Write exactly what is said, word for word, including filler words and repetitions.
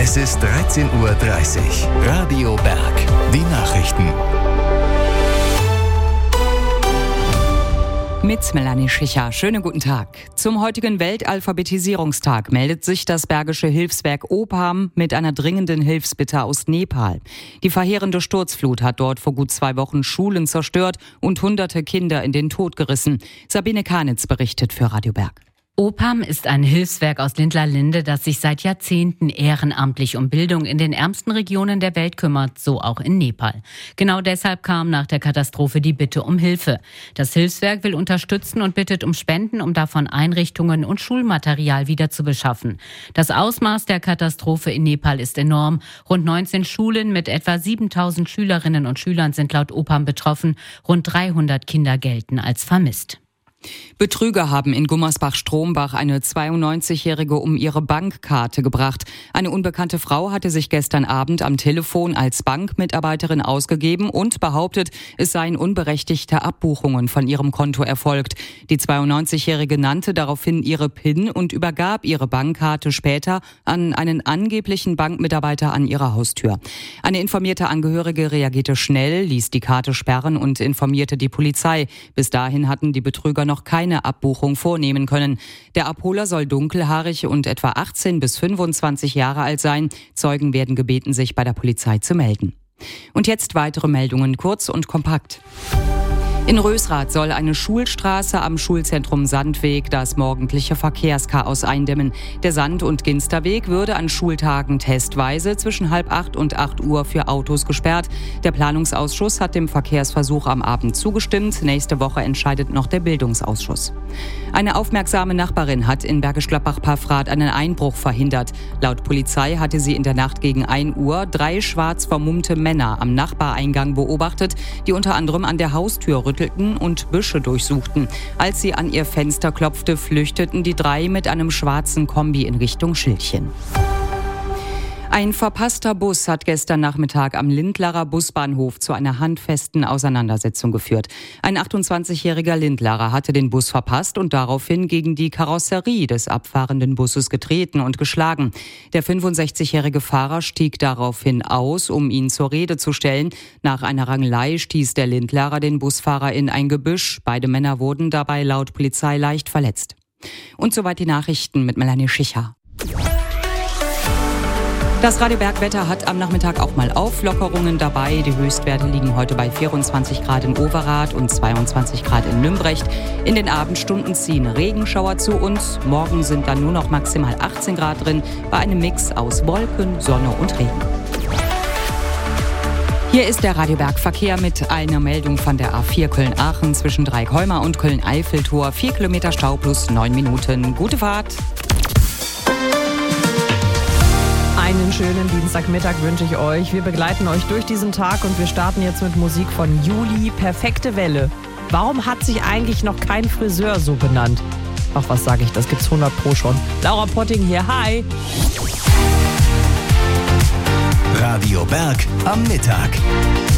Es ist dreizehn Uhr dreißig. Radio Berg. Die Nachrichten. Mit Melanie Schicher. Schönen guten Tag. Zum heutigen Weltalphabetisierungstag meldet sich das Bergische Hilfswerk Opam mit einer dringenden Hilfsbitte aus Nepal. Die verheerende Sturzflut hat dort vor gut zwei Wochen Schulen zerstört und hunderte Kinder in den Tod gerissen. Sabine Kanitz berichtet für Radio Berg. Opam ist ein Hilfswerk aus Lindlar-Linde, das sich seit Jahrzehnten ehrenamtlich um Bildung in den ärmsten Regionen der Welt kümmert, so auch in Nepal. Genau deshalb kam nach der Katastrophe die Bitte um Hilfe. Das Hilfswerk will unterstützen und bittet um Spenden, um davon Einrichtungen und Schulmaterial wieder zu beschaffen. Das Ausmaß der Katastrophe in Nepal ist enorm. Rund neunzehn Schulen mit etwa siebentausend Schülerinnen und Schülern sind laut Opam betroffen. Rund dreihundert Kinder gelten als vermisst. Betrüger haben in Gummersbach-Strombach eine zweiundneunzigjährige um ihre Bankkarte gebracht. Eine unbekannte Frau hatte sich gestern Abend am Telefon als Bankmitarbeiterin ausgegeben und behauptet, es seien unberechtigte Abbuchungen von ihrem Konto erfolgt. Die zweiundneunzigjährige nannte daraufhin ihre PIN und übergab ihre Bankkarte später an einen angeblichen Bankmitarbeiter an ihrer Haustür. Eine informierte Angehörige reagierte schnell, ließ die Karte sperren und informierte die Polizei. Bis dahin hatten die Betrüger noch keine Abbuchung vornehmen können. Der Abholer soll dunkelhaarig und etwa achtzehn bis fünfundzwanzig Jahre alt sein. Zeugen werden gebeten, sich bei der Polizei zu melden. Und jetzt weitere Meldungen, kurz und kompakt. In Rösrath soll eine Schulstraße am Schulzentrum Sandweg das morgendliche Verkehrschaos eindämmen. Der Sand- und Ginsterweg würde an Schultagen testweise zwischen halb acht und acht Uhr für Autos gesperrt. Der Planungsausschuss hat dem Verkehrsversuch am Abend zugestimmt. Nächste Woche entscheidet noch der Bildungsausschuss. Eine aufmerksame Nachbarin hat in Bergisch Gladbach-Paffrath einen Einbruch verhindert. Laut Polizei hatte sie in der Nacht gegen ein Uhr drei schwarz vermummte Männer am Nachbareingang beobachtet, die unter anderem an der Haustür rüttelten und Büsche durchsuchten. Als sie an ihr Fenster klopfte, flüchteten die drei mit einem schwarzen Kombi in Richtung Schildchen. Ein verpasster Bus hat gestern Nachmittag am Lindlarer Busbahnhof zu einer handfesten Auseinandersetzung geführt. Ein achtundzwanzigjähriger Lindlarer hatte den Bus verpasst und daraufhin gegen die Karosserie des abfahrenden Busses getreten und geschlagen. Der fünfundsechzigjährige Fahrer stieg daraufhin aus, um ihn zur Rede zu stellen. Nach einer Rangelei stieß der Lindlarer den Busfahrer in ein Gebüsch. Beide Männer wurden dabei laut Polizei leicht verletzt. Und soweit die Nachrichten mit Melanie Schicher. Das Radio Berg-Wetter hat am Nachmittag auch mal Auflockerungen dabei. Die Höchstwerte liegen heute bei vierundzwanzig Grad in Overath und zweiundzwanzig Grad in Nümbrecht. In den Abendstunden ziehen Regenschauer zu uns. Morgen sind dann nur noch maximal achtzehn Grad drin, bei einem Mix aus Wolken, Sonne und Regen. Hier ist der Radio Berg Verkehr mit einer Meldung von der A vier Köln-Aachen zwischen Dreieckholmer und Köln-Eiffeltor. Vier Kilometer Stau plus neun Minuten. Gute Fahrt! Einen schönen Dienstagmittag wünsche ich euch. Wir begleiten euch durch diesen Tag und wir starten jetzt mit Musik von Juli. Perfekte Welle. Warum hat sich eigentlich noch kein Friseur so benannt? Ach, was sage ich, das gibt's hundert Pro schon. Laura Potting hier, hi! Radio Berg am Mittag.